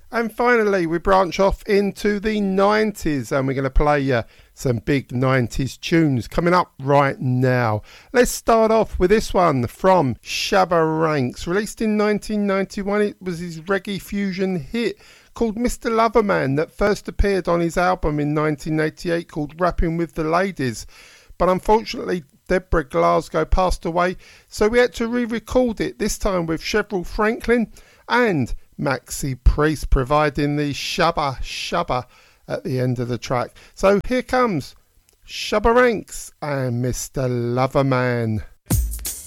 And finally, we branch off into the 90s and we're going to play you some big 90s tunes coming up right now. Let's start off with this one from Shabba Ranks. Released in 1991, it was his reggae fusion hit called Mr. Loverman that first appeared on his album in 1988 called Rapping with the Ladies. But unfortunately, Deborah Glasgow passed away, so we had to re-record it, this time with Cheryl Franklin and Maxi Priest providing the Shabba Shabba at the end of the track. So here comes Shabba Ranks and Mr. Loverman.